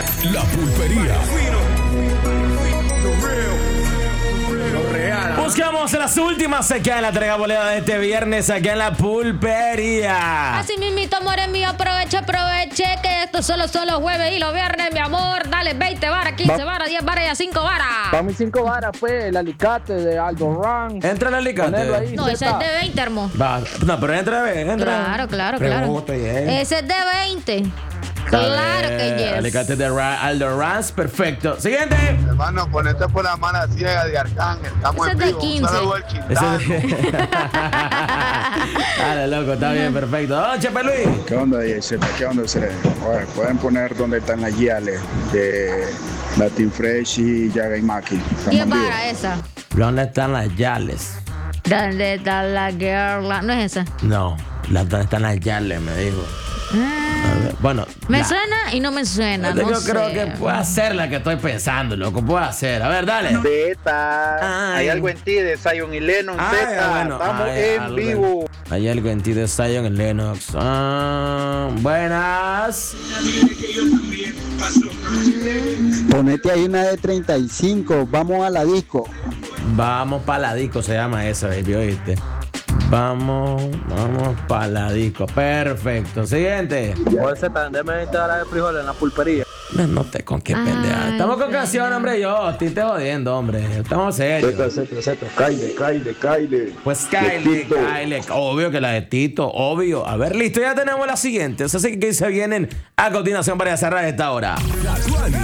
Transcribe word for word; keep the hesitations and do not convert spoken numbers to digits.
La Pulpería. Buscamos las últimas aquí en la entrega bolera de este viernes aquí en La Pulpería. Así mismito, amores mío, aproveche, aproveche que esto solo solo jueves y los viernes, mi amor. Dale veinte varas, quince varas, diez varas y a cinco varas. Para mis cinco varas fue el alicate de Aldo Ran. Entra el alicate. Ahí, no, ese es de veinte, hermano. Va, no, pero entra, entra. Claro, claro, Pregunto, claro. Yeah. Ese es de veinte. Claro que yes. Alicate de Ra Aldo Ranz, perfecto. Siguiente. Hermano, ponete por la mala ciega de Arcángel. Estamos Ese en es de vivo. quince. Un saludo al Chintano. Dale, loco, está bien, perfecto. ¡Oh, Chepe Luis! ¿Qué onda, D J? ¿Qué onda, ustedes? Oye, pueden poner dónde están las guiales de Latin Fresh y Yaga y Maki. diez varas esa. ¿Dónde están las yales? ¿Dónde está la girl? ¿No es esa? No, ¿dónde están las yales? Me dijo. Ah, bueno, me la, suena y no me suena. Yo no creo sé. que puede ser la que estoy pensando, loco. Puede ser. A ver, dale. Beta. Hay algo en ti de Zion y Lennon. Ay, Zeta. bueno, Estamos ay, en algo vivo. Hay algo en ti de Zion y Lennox. Ah, buenas. Ponete ahí una de treinta y cinco. Vamos a la disco. Vamos para la disco, se llama esa, baby, ¿oíste? Vamos, vamos para la disco. Perfecto. Siguiente. Oye, Zeta, déme veinte varas de frijoles en la pulpería. No, no te con qué pendeja. Estamos con canción, hombre. Yo estoy te jodiendo, hombre. Estamos serios. Z, Z, Z. Caile, caile, caile. Pues caile, caile. Obvio que la de Tito, obvio. A ver, listo. Ya tenemos las siguientes. Así que se vienen a continuación para cerrar esta hora. La actualidad